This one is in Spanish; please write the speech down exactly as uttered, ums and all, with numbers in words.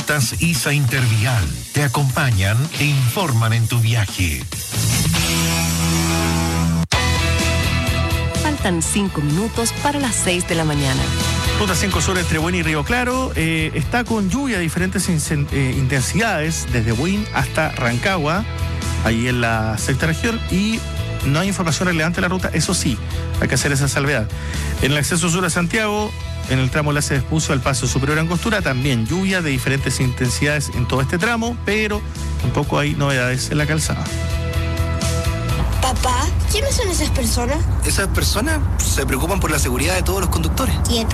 Rutas ISA Intervial te acompañan e informan en tu viaje. Faltan cinco minutos para las seis de la mañana. Ruta cinco Sur entre Buin y Río Claro eh, está con lluvia de diferentes in- eh, intensidades desde Buin hasta Rancagua, ahí en la sexta región, y no hay información relevante de la ruta, eso sí, hay que hacer esa salvedad. En el acceso sur a Santiago, en el tramo Enlace de Espucio al Paso Superior Angostura, también lluvia de diferentes intensidades en todo este tramo, pero tampoco hay novedades en la calzada. Papá, ¿quiénes son esas personas? Esas personas se preocupan por la seguridad de todos los conductores. ¿Y el